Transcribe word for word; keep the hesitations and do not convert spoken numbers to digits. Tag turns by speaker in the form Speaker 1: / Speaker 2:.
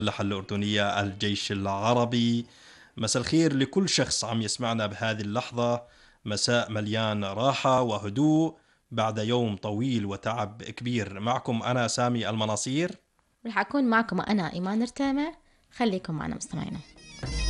Speaker 1: المسلحة الأردنية الجيش العربي. مساء الخير لكل شخص عم يسمعنا بهذه اللحظة، مساء مليان راحة وهدوء بعد يوم طويل وتعب كبير. معكم أنا سامي المناصير،
Speaker 2: رح أكون معكم أنا إيمان رتامة. خليكم معنا مستمعينا.